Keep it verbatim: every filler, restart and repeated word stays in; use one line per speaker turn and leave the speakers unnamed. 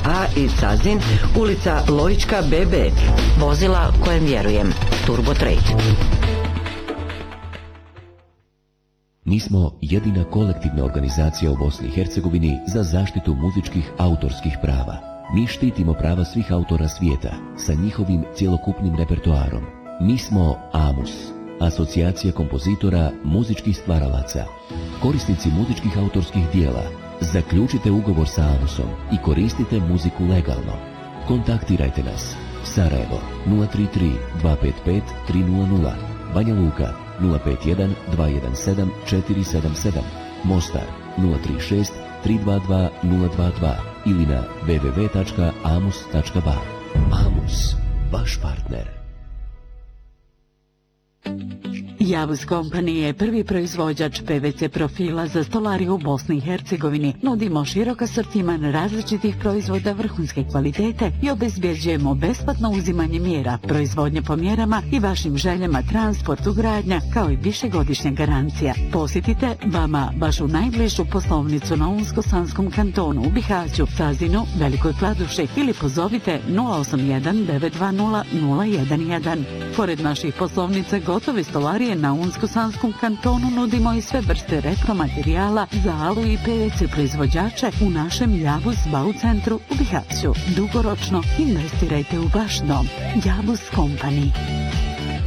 A i Cazin, ulica Lojička B B. Vozila kojem vjerujem. Turbo Trade.
Mi smo jedina kolektivna organizacija u Bosni i Hercegovini za zaštitu muzičkih autorskih prava. Mi štitimo prava svih autora svijeta sa njihovim cjelokupnim repertoarom. Mi smo AMUS, Asocijacija kompozitora muzičkih stvaralaca. Korisnici muzičkih autorskih dijela, zaključite ugovor sa AMUSom i koristite muziku legalno. Kontaktirajte nas. Sarajevo nula tri tri dva pet pet tri nula nula, Banja Luka nula pet jedan dva jedan sedam četiri sedam sedam, Mostar nula tri šest tri dva dva nula dva dva ili na w w w tačka amus tačka ba. AMUS, vaš partner.
Javus Company je prvi proizvođač P V C profila za stolariju u Bosni i Hercegovini. Nudimo širok asortiman različitih proizvoda vrhunske kvalitete i obezbjeđujemo besplatno uzimanje mjera, proizvodnje po mjerama i vašim željama transport, ugradnja, kao i višegodišnja garancija. Posjetite vama vašu najbližu poslovnicu na Unsko-Sanskom kantonu u Bihaću, Cazinu, Velikoj Kladuši ili pozovite nula osam jedan devet dva nula nula jedan jedan. Pored naših poslovnica gotove stolarije na Unsko-Sanskom kantonu nudimo i sve vrste repromaterijala za alu i P V C proizvođače u našem Javus Bau centru u Bihaću. Dugoročno investirajte u vaš dom. Javus Company.